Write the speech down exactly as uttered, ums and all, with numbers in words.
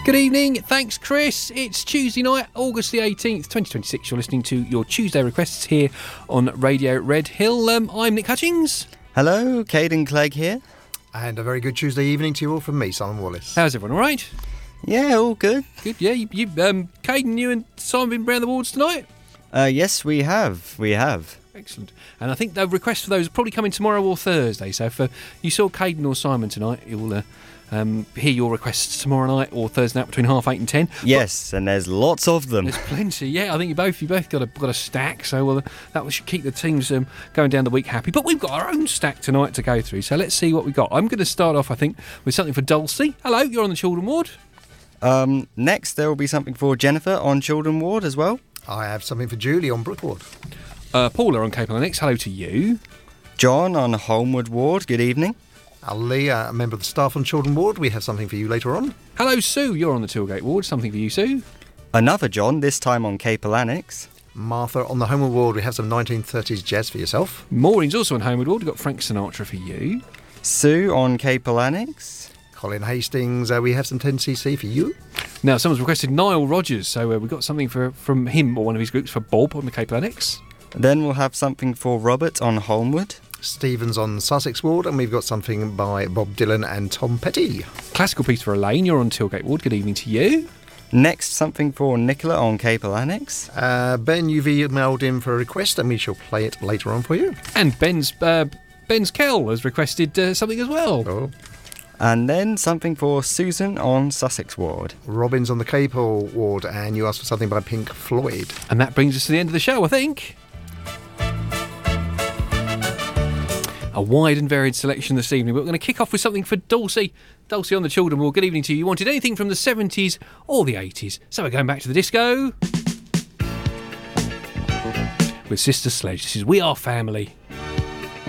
Good evening. Thanks, Chris. It's Tuesday night, August the eighteenth, twenty twenty-six. You're listening to your Tuesday requests here on Radio Red Hill. Um, I'm Nick Hutchings. Hello, Caden Clegg here. And a very good Tuesday evening to you all from me, Simon Wallace. How's everyone, all right? Yeah, all good. Good, yeah. You, you, um, Caden, you and Simon been round the wards tonight? Uh, yes, we have. We have. Excellent. And I think the requests for those will probably coming tomorrow or Thursday. So if uh, you saw Caden or Simon tonight, you'll uh, um, hear your requests tomorrow night or Thursday night between half eight and ten. Yes, but and there's lots of them. There's plenty. Yeah, I think you both you both got a got a stack. So well, that should keep the teams um, going down the week happy. But we've got our own stack tonight to go through. So let's see what we got. I'm going to start off, I think, with something for Dulcie. Hello, you're on the children ward. Um, next, there will be something for Jennifer on children ward as well. I have something for Julie on Brook Ward. Uh, Paula on Cape Lennox, hello to you. John on Holmwood Ward, good evening. Ali, a member of the staff on Children Ward, we have something for you later on. Hello, Sue, you're on the Tilgate Ward, something for you, Sue. Another John, this time on Cape Lennox. Martha on the Homeward Ward, we have some nineteen thirties jazz for yourself. Maureen's also on Homeward Ward, we've got Frank Sinatra for you. Sue on Cape Lennox. Colin Hastings, uh, we have some ten C C for you. Now, someone's requested Niall Rogers, so uh, we've got something for from him or one of his groups for Bob on the Cape Lennox. Then we'll have something for Robert on Holmwood. Stephen's on Sussex Ward, and we've got something by Bob Dylan and Tom Petty. Classical piece for Elaine, you're on Tilgate Ward, good evening to you. Next, something for Nicola on Cape Lennox. Uh, Ben, you've emailed in for a request, and we shall play it later on for you. And Ben's uh, Ben's Kell has requested uh, something as well. Oh. And then something for Susan on Sussex Ward. Robin's on the Cape Ward, and you asked for something by Pink Floyd. And that brings us to the end of the show, I think. A wide and varied selection this evening, but we're going to kick off with something for Dulcie. Dulcie on the Children Ward, good evening to you. You wanted anything from the seventies or the eighties, so we're going back to the disco with Sister Sledge. This is We Are Family.